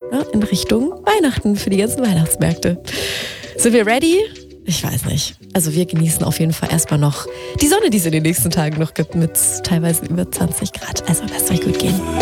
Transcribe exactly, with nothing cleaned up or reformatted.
ne, in Richtung Weihnachten für die ganzen Weihnachtsmärkte. Sind wir ready? Ich weiß nicht. Also wir genießen auf jeden Fall erstmal noch die Sonne, die es in den nächsten Tagen noch gibt, mit teilweise über zwanzig Grad. Also lasst euch gut gehen.